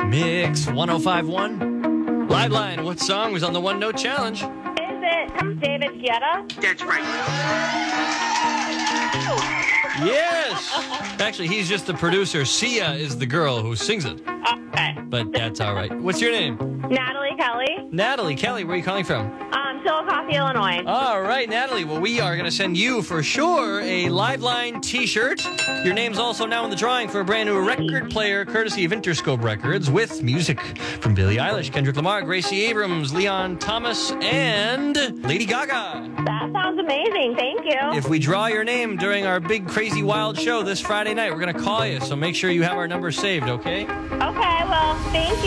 Mix 1051. Live line, what song was on the One Note Challenge? Is it David Guetta? That's right. Yes! Actually, he's just the producer. Sia is the girl who sings it. Okay. But that's all right. What's your name? Natalie Kelly, Natalie Kelly, where are you calling from? Chillicothe, Illinois. All right, Natalie. Well, we are going to send you for sure a Live Line t-shirt. Your name's also now in the drawing for a brand new record player courtesy of Interscope Records with music from Billie Eilish, Kendrick Lamar, Gracie Abrams, Leon Thomas, and Lady Gaga. That sounds amazing. Thank you. If we draw your name during our big, crazy, wild show this Friday night, we're going to call you, so make sure you have our number saved, okay? Okay, well, thank you.